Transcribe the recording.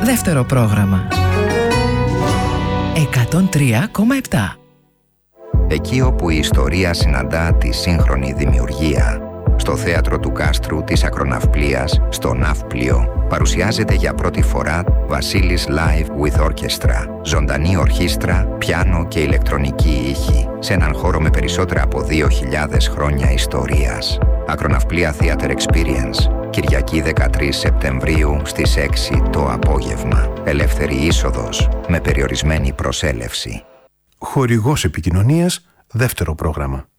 Δεύτερο πρόγραμμα. 103,7. Εκεί όπου η ιστορία συναντά τη σύγχρονη δημιουργία. Στο θέατρο του Κάστρου της Ακροναυπλίας, στο Ναύπλιο, παρουσιάζεται για πρώτη φορά Βασίλης Live with Orchestra. Ζωντανή ορχήστρα, πιάνο και ηλεκτρονική ήχη, σε έναν χώρο με περισσότερα από 2.000 χρόνια ιστορίας. Ακροναυπλία Theater Experience, Κυριακή 13 Σεπτεμβρίου στις 6 το απόγευμα. Ελεύθερη είσοδος, με περιορισμένη προσέλευση. Χορηγός επικοινωνίας, δεύτερο πρόγραμμα.